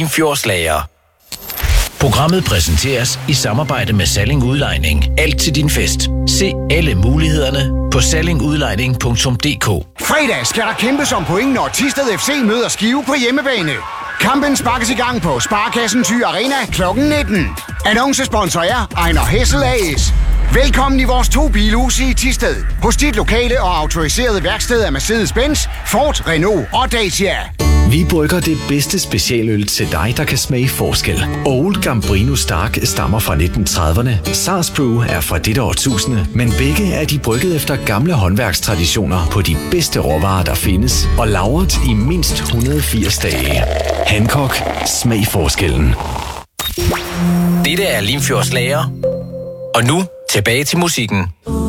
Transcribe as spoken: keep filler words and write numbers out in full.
Limfjordslager. Programmet præsenteres i samarbejde med Salling Udlejning. Alt til din fest. Se alle mulighederne på salling udlejning punktum d k. Fredag skal der kæmpes om point, når Thisted F C møder Skive på hjemmebane. Kampen sparkes i gang på Sparkassen Thy Arena klokken nitten. Annoncesponsor er Ejner Hessel A S. Velkommen i vores to bilhuse i Thisted. Hos dit lokale og autoriserede værksted af Mercedes-Benz, Ford, Renault og Dacia. Vi brygger det bedste specialøl til dig, der kan smage forskel. Old Gambrino Stark stammer fra nitten trediverne. Sars Brew er fra dette årtusinde, men begge er de brygget efter gamle håndværkstraditioner på de bedste råvarer, der findes, og lagret i mindst et hundrede og firs dage. Hancock. Smag forskellen. Dette er Limfjordslager. Og nu tilbage til musikken.